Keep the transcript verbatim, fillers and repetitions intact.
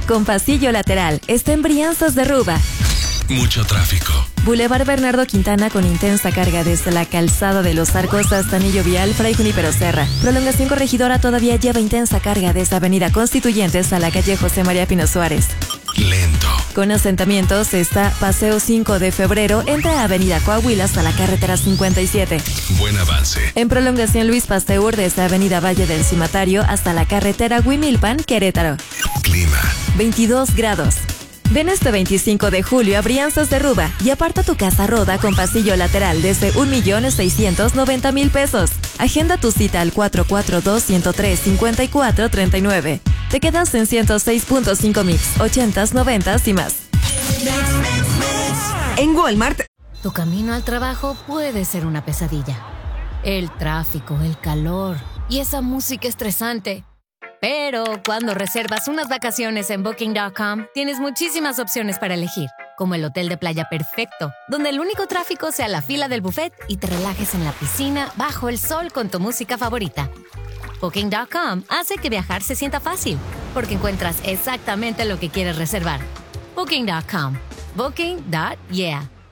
con pasillo lateral. Está en Brianzas de Ruba. Mucho tráfico. Boulevard Bernardo Quintana con intensa carga desde la calzada de Los Arcos hasta Anillo Vial, Fray Junípero Serra. Prolongación Corregidora todavía lleva intensa carga desde Avenida Constituyentes a la calle José María Pino Suárez. Lento. Con asentamientos está Paseo cinco de Febrero entre Avenida Coahuila hasta la carretera cincuenta y siete. Buen avance. En prolongación Luis Pasteur desde Avenida Valle del Cimatario hasta la carretera Huimilpan, Querétaro. Clima. veintidós grados. Ven este veinticinco de julio a Brianzas de Ruba y aparta tu casa roda con pasillo lateral desde un millón seiscientos noventa mil pesos. Agenda tu cita al cuatro cuatro dos, ciento tres, cincuenta y cuatro treinta y nueve. Te quedas en ciento seis punto cinco mix, ochentas, noventas y más. En Walmart. Tu camino al trabajo puede ser una pesadilla. El tráfico, el calor y esa música estresante. Pero cuando reservas unas vacaciones en Booking punto com, tienes muchísimas opciones para elegir, como el hotel de playa perfecto, donde el único tráfico sea la fila del buffet y te relajes en la piscina bajo el sol con tu música favorita. Booking punto com hace que viajar se sienta fácil, porque encuentras exactamente lo que quieres reservar. Booking punto com. Booking. Yeah.